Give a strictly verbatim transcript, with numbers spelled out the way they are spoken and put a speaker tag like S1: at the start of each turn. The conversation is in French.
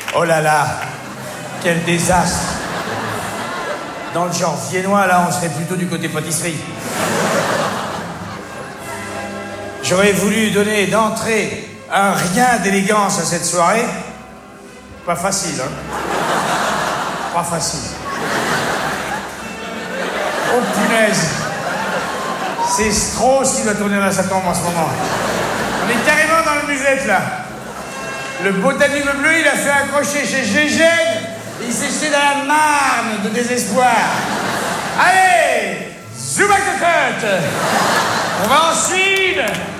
S1: Oh là là, quel désastre. Dans le genre viennois, là, on serait plutôt du côté pâtisserie. J'aurais voulu donner d'entrée un rien d'élégance à cette soirée. Pas facile, hein. Pas facile. Oh punaise. C'est Strauss qui doit tourner dans sa tombe en ce moment. On est carrément dans le musette, là. Le botanique bleu, il a fait accrocher chez Gégène. Il s'est jeté dans la marne de désespoir. Allez, Zouba Cocotte. On va en Suède.